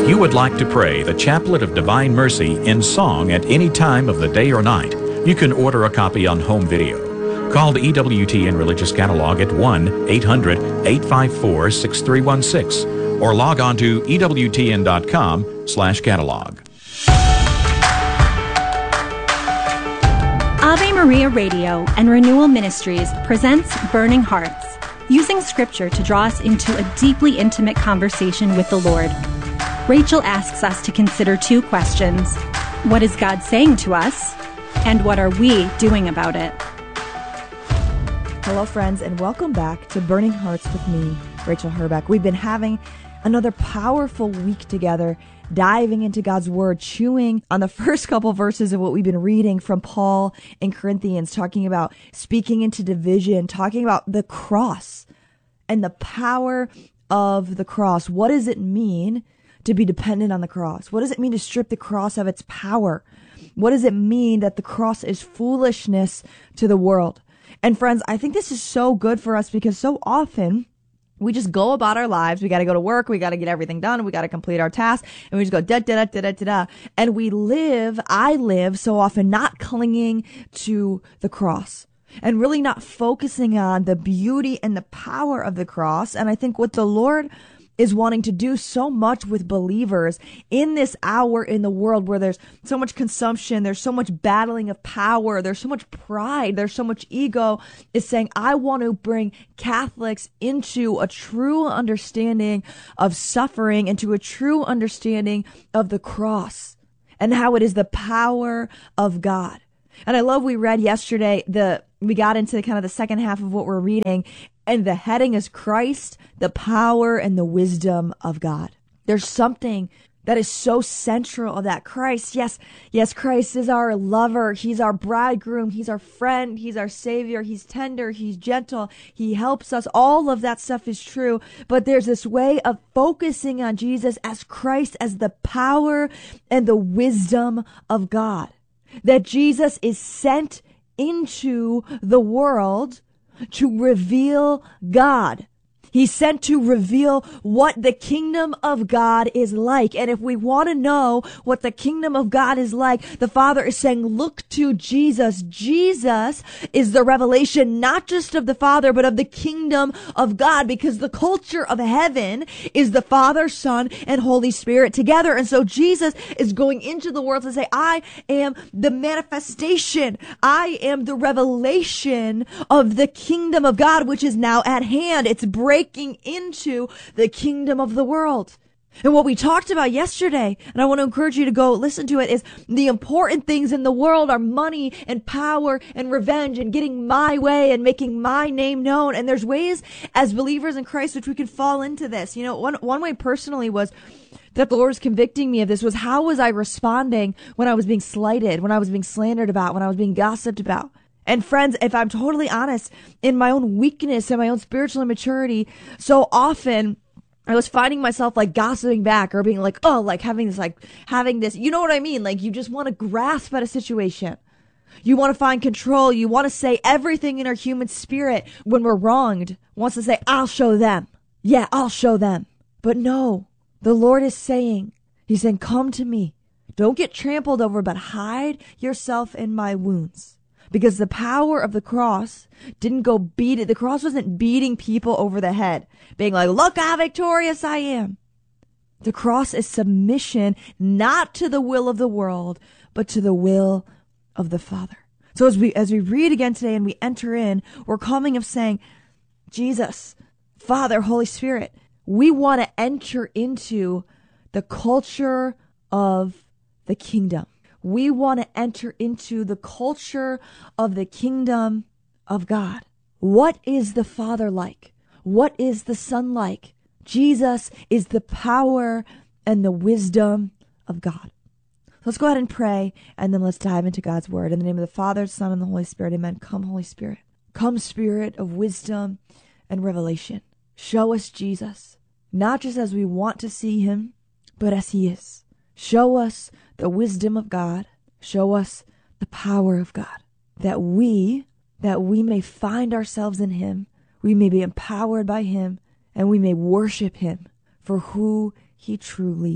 If you would like to pray the Chaplet of Divine Mercy in song at any time of the day or night, you can order a copy on home video. Call the EWTN Religious Catalog at 1-800-854-6316 or log on to EWTN.com/catalog. Ave Maria Radio and Renewal Ministries presents Burning Hearts, using Scripture to draw us into a deeply intimate conversation with the Lord. Rachel asks us to consider two questions. What is God saying to us? And what are we doing about it? Hello, friends, and welcome back to Burning Hearts with me, Rachel Herbeck. We've been having another powerful week together, diving into God's Word, chewing on the first couple verses of what we've been reading from Paul in Corinthians, talking about speaking into division, talking about the cross and the power of the cross. What does it mean to be dependent on the cross? What does it mean to strip the cross of its power? What does it mean that the cross is foolishness to the world? And friends, I think this is so good for us because so often we just go about our lives. We got to go to work. We got to get everything done. We got to complete our tasks. And we just go da, da, da, da, da, da, da. And I live so often not clinging to the cross and really not focusing on the beauty and the power of the cross. And I think what the Lord is wanting to do so much with believers in this hour in the world where there's so much consumption, there's so much battling of power, there's so much pride, there's so much ego, is saying, I want to bring Catholics into a true understanding of suffering, into a true understanding of the cross and how it is the power of God. And I love we read yesterday, we got into kind of the second half of what we're reading, and the heading is Christ, the power and the wisdom of God. There's something that is so central of that. Christ, yes, Christ is our lover. He's our bridegroom. He's our friend. He's our savior. He's tender. He's gentle. He helps us. All of that stuff is true. But there's this way of focusing on Jesus as Christ, as the power and the wisdom of God. That Jesus is sent into the world to reveal God. He's sent to reveal what the kingdom of God is like. And if we want to know what the kingdom of God is like, the Father is saying, look to Jesus. Jesus is the revelation, not just of the Father, but of the kingdom of God, because the culture of heaven is the Father, Son, and Holy Spirit together. And so Jesus is going into the world to say, I am the manifestation. I am the revelation of the kingdom of God, which is now at hand. It's breaking into the kingdom of the world. And what we talked about yesterday, and I want to encourage you to go listen to it, is the important things in the world are money and power and revenge and getting my way and making my name known. And there's ways as believers in Christ which we can fall into this. You know, one way personally was that the Lord was convicting me of this was, how was I responding when I was being slighted, when I was being slandered about, when I was being gossiped about? And friends, if I'm totally honest, in my own weakness and my own spiritual immaturity, so often I was finding myself like gossiping back or being like, oh, like having this, you know what I mean? Like you just want to grasp at a situation. You want to find control. You want to say everything in our human spirit when we're wronged wants to say, I'll show them. Yeah, I'll show them. But no, the Lord is saying, He's saying, come to me. Don't get trampled over, but hide yourself in my wounds. Because the power of the cross didn't go beat it. The cross wasn't beating people over the head, being like, look how victorious I am. The cross is submission, not to the will of the world, but to the will of the Father. So as we read again today and we enter in, we're coming of saying, Jesus, Father, Holy Spirit, we want to enter into the culture of the kingdom. We want to enter into the culture of the kingdom of God. What is the Father like? What is the Son like? Jesus is the power and the wisdom of God. Let's go ahead and pray, and then let's dive into God's Word. In the name of the Father, Son, and the Holy Spirit, amen. Come, Holy Spirit. Come, Spirit of wisdom and revelation. Show us Jesus, not just as we want to see Him, but as He is. Show us the wisdom of God. Show us the power of God, that we may find ourselves in Him, we may be empowered by Him, and we may worship Him for who He truly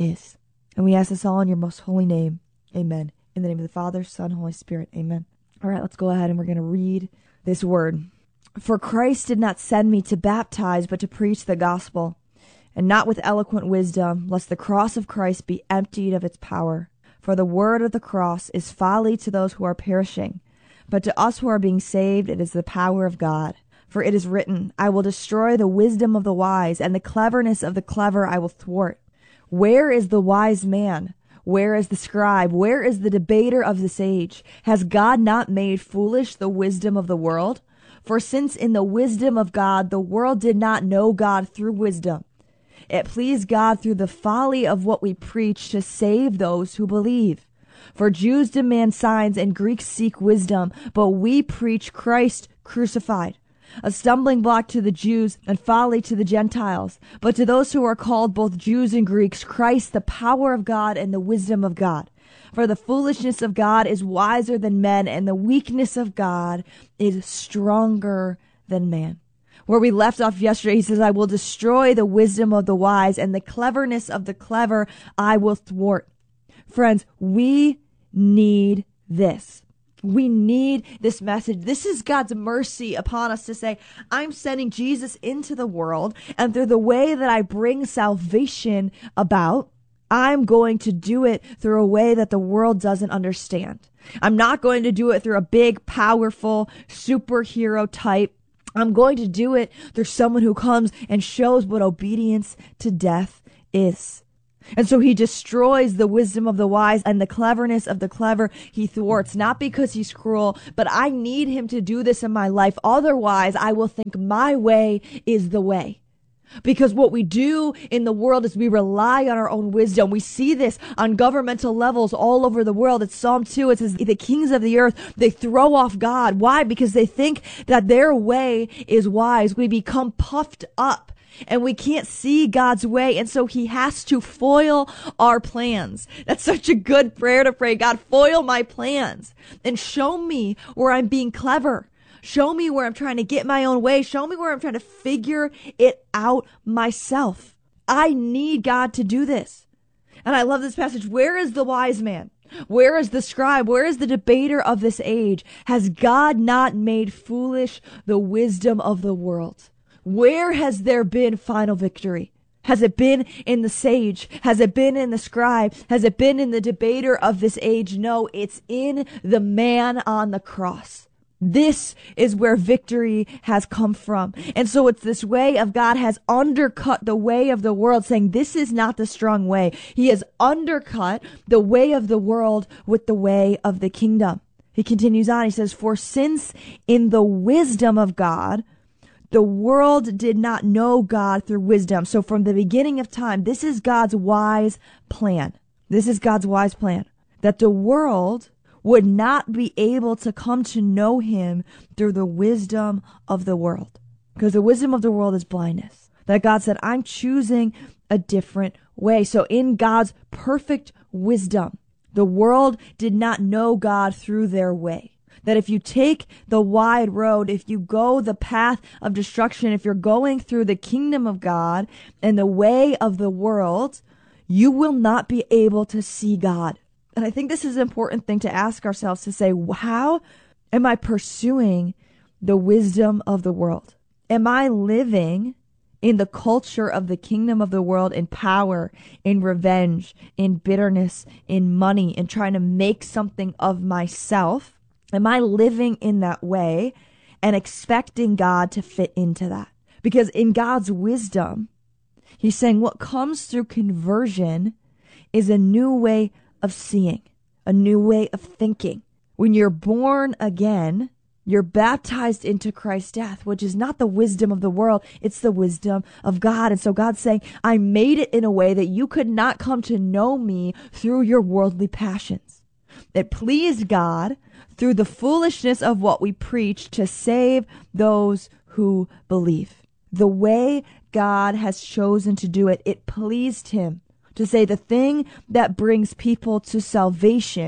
is. And we ask this all in your most holy name. Amen. In the name of the Father, Son, Holy Spirit. Amen. All right, let's go ahead and we're going to read this word. For Christ did not send me to baptize, but to preach the gospel, and not with eloquent wisdom, lest the cross of Christ be emptied of its power. For the word of the cross is folly to those who are perishing, but to us who are being saved it is the power of God. For it is written, I will destroy the wisdom of the wise, and the cleverness of the clever I will thwart. Where is the wise man? Where is the scribe? Where is the debater of this age? Has God not made foolish the wisdom of the world? For since in the wisdom of God the world did not know God through wisdom, it pleased God through the folly of what we preach to save those who believe. For Jews demand signs and Greeks seek wisdom, but we preach Christ crucified, a stumbling block to the Jews and folly to the Gentiles. But to those who are called both Jews and Greeks, Christ, the power of God and the wisdom of God. For the foolishness of God is wiser than men, and the weakness of God is stronger than man. Where we left off yesterday, he says, I will destroy the wisdom of the wise, and the cleverness of the clever I will thwart. Friends, we need this. We need this message. This is God's mercy upon us to say, I'm sending Jesus into the world, and through the way that I bring salvation about, I'm going to do it through a way that the world doesn't understand. I'm not going to do it through a big, powerful superhero type. I'm going to do it through someone who comes and shows what obedience to death is. And so he destroys the wisdom of the wise and the cleverness of the clever he thwarts, not because he's cruel, but I need him to do this in my life. Otherwise, I will think my way is the way. Because what we do in the world is we rely on our own wisdom. We see this on governmental levels all over the world. It's Psalm 2. It says the kings of the earth, they throw off God. Why? Because they think that their way is wise. We become puffed up and we can't see God's way. And so he has to foil our plans. That's such a good prayer to pray. God, foil my plans and show me where I'm being clever. Show me where I'm trying to get my own way. Show me where I'm trying to figure it out myself. I need God to do this. And I love this passage. Where is the wise man? Where is the scribe? Where is the debater of this age? Has God not made foolish the wisdom of the world? Where has there been final victory? Has it been in the sage? Has it been in the scribe? Has it been in the debater of this age? No, it's in the man on the cross. This is where victory has come from. And so it's this way of God has undercut the way of the world, saying this is not the strong way. He has undercut the way of the world with the way of the kingdom. He continues on. He says, for since in the wisdom of God, the world did not know God through wisdom. So from the beginning of time, this is God's wise plan. This is God's wise plan, that the world would not be able to come to know him through the wisdom of the world. Because the wisdom of the world is blindness. That God said, I'm choosing a different way. So in God's perfect wisdom, the world did not know God through their way. That if you take the wide road, if you go the path of destruction, if you're going through the kingdom of God and the way of the world, you will not be able to see God. And I think this is an important thing to ask ourselves, to say, how am I pursuing the wisdom of the world? Am I living in the culture of the kingdom of the world, in power, in revenge, in bitterness, in money, in trying to make something of myself? Am I living in that way and expecting God to fit into that? Because in God's wisdom, he's saying what comes through conversion is a new way of seeing, a new way of thinking. When you're born again, you're baptized into Christ's death, which is not the wisdom of the world. It's the wisdom of God. And so God's saying, I made it in a way that you could not come to know me through your worldly passions. It pleased God through the foolishness of what we preach to save those who believe. The way God has chosen to do it, it pleased him to say the thing that brings people to salvation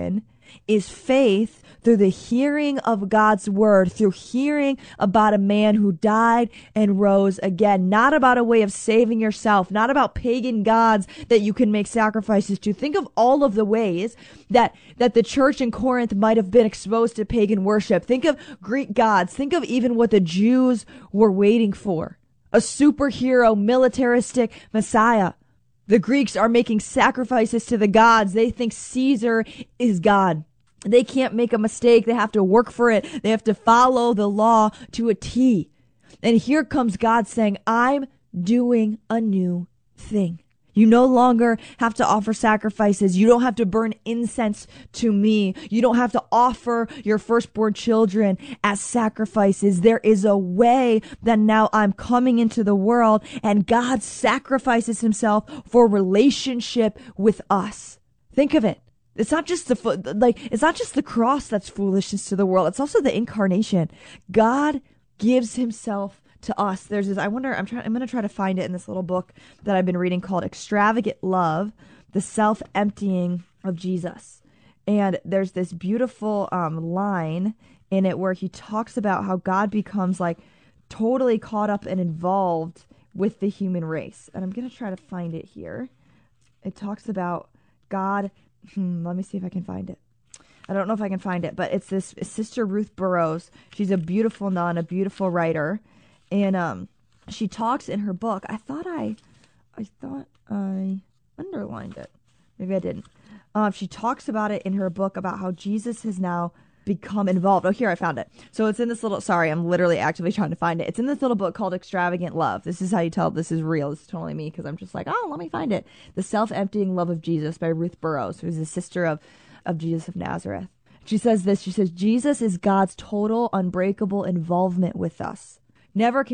is faith through the hearing of God's word, through hearing about a man who died and rose again. Not about a way of saving yourself, not about pagan gods that you can make sacrifices to. Think of all of the ways that the church in Corinth might have been exposed to pagan worship. Think of Greek gods. Think of even what the Jews were waiting for. A superhero, militaristic Messiah. The Greeks are making sacrifices to the gods. They think Caesar is God. They can't make a mistake. They have to work for it. They have to follow the law to a T. And here comes God saying, I'm doing a new thing. You no longer have to offer sacrifices. You don't have to burn incense to me. You don't have to offer your firstborn children as sacrifices. There is a way that now I'm coming into the world, and God sacrifices himself for relationship with us. Think of it. It's not just it's not just the cross that's foolishness to the world. It's also the incarnation. God gives himself to us. There's this, I'm going to try to find it in this little book that I've been reading called Extravagant Love, the Self-Emptying of Jesus. And there's this beautiful line in it where he talks about how God becomes like totally caught up and involved with the human race. And I'm going to try to find it here. It talks about God. Let me see if I can find it. I don't know if I can find it, but it's this Sister Ruth Burroughs. She's a beautiful nun, a beautiful writer. And she talks in her book. I thought I underlined it. Maybe I didn't. She talks about it in her book about how Jesus has now become involved. Oh, here, I found it. So it's in this little, sorry, I'm literally actively trying to find it. It's in this little book called Extravagant Love. This is how you tell this is real. This is totally me, because I'm just like, oh, let me find it. The Self-Emptying Love of Jesus by Ruth Burroughs, who's the sister of Jesus of Nazareth. She says this, she says, Jesus is God's total, unbreakable involvement with us. Never can